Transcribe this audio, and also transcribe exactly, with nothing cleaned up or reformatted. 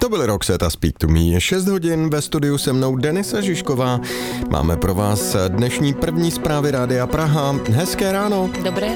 To byl Roxette a Speak to Me. Je šest hodin, ve studiu se mnou Denisa Žižková. Máme pro vás dnešní první zprávy Rádia Praha. Hezké ráno. Dobré